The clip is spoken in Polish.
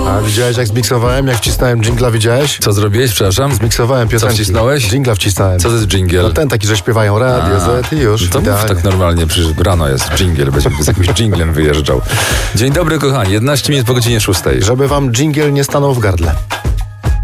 A widziałeś, jak zmiksowałem, jak wcisnąłem dżingla, widziałeś? Co zrobiłeś, przepraszam? Zmiksowałem piosenki. Co wcisnąłeś? Dżingla wcisnąłem. Co to jest dżingiel? No ten taki, że śpiewają Radio Z i już. To mów idealnie. tak normalnie, przecież rano jest dżingiel, będzie z jakimś dżinglem wyjeżdżał. Dzień dobry, kochani, 11 minut po godzinie 6. Żeby wam dżingiel nie stanął w gardle.